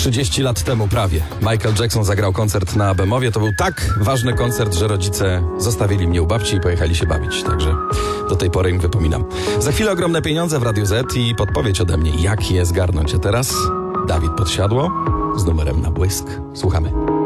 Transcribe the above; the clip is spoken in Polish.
30 lat temu prawie Michael Jackson zagrał koncert na Bemowie. To był tak ważny koncert, że rodzice zostawili mnie u babci i pojechali się bawić. Także do tej pory im wypominam. Za chwilę ogromne pieniądze w Radiu Z i podpowiedź ode mnie, jak je zgarnąć. A teraz Dawid Podsiadło z numerem na błysk. Słuchamy.